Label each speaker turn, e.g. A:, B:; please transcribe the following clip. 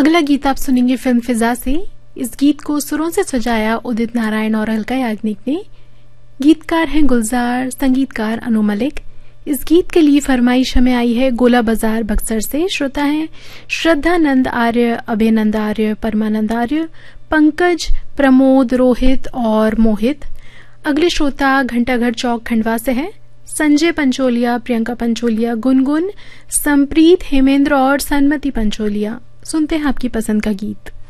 A: अगला गीत आप सुनेंगे फिल्म फिजा से। इस गीत को सुरों से सजाया उदित नारायण और अलका याग्निक ने। गीतकार हैं गुलजार, संगीतकार अनु मलिक। इस गीत के लिए फरमाइश हमें आई है गोला बाजार बक्सर से। श्रोता हैं श्रद्धानंद आर्य, अभयनंद आर्य, परमानंद आर्य, पंकज, प्रमोद, रोहित और मोहित। अगले श्रोता घंटाघर चौक खंडवा से हैं संजय पंचोलिया, प्रियंका पंचोलिया, गुनगुन, संप्रीत, हेमेंद्र और सन्मति पंचोलिया। सुनते हैं आपकी पसंद का गीत।